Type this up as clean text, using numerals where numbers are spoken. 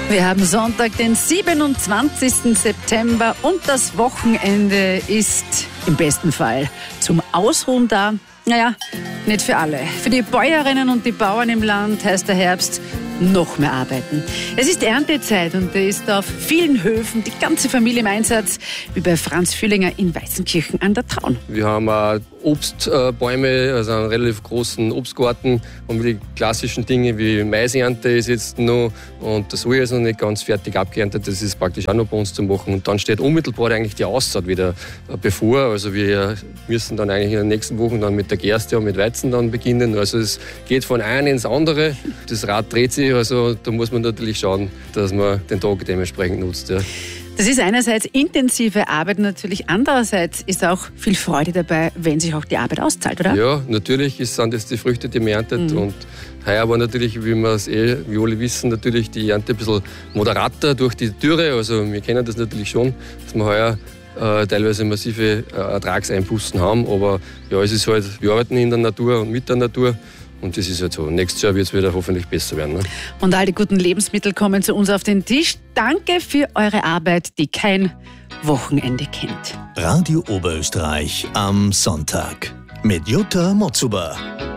Wir haben Sonntag, den 27. September und das Wochenende ist im besten Fall zum Ausruhen da. Naja, nicht für alle. Für die Bäuerinnen und die Bauern im Land heißt der Herbst noch mehr arbeiten. Es ist Erntezeit und da ist auf vielen Höfen die ganze Familie im Einsatz, wie bei Franz Füllinger in Weißenkirchen an der Traun. Wir haben auch Obstbäume, also einen relativ großen Obstgarten, und die klassischen Dinge wie Maisernte ist jetzt noch und das Soja ist noch nicht ganz fertig abgeerntet, das ist praktisch auch noch bei uns zu machen. Und dann steht unmittelbar eigentlich die Aussaat wieder bevor, also wir müssen dann eigentlich in den nächsten Wochen dann mit der Gerste und mit Weizen dann beginnen. Also es geht von einem ins andere, das Rad dreht sich, also da muss man natürlich schauen, dass man den Tag dementsprechend nutzt. Ja. Das ist einerseits intensive Arbeit, natürlich andererseits ist auch viel Freude dabei, wenn sich auch die Arbeit auszahlt, oder? Ja, natürlich sind das die Früchte, die man erntet. Und heuer war natürlich, wie wir es wie alle wissen, natürlich die Ernte ein bisschen moderater durch die Dürre. Also wir kennen das natürlich schon, dass wir heuer teilweise massive Ertragseinbußen haben. Aber ja, es ist halt, wir arbeiten in der Natur und mit der Natur. Und das ist halt so. Nächstes Jahr wird es wieder hoffentlich besser werden. Ne? Und all die guten Lebensmittel kommen zu uns auf den Tisch. Danke für eure Arbeit, die kein Wochenende kennt. Radio Oberösterreich am Sonntag mit Jutta Motzuber.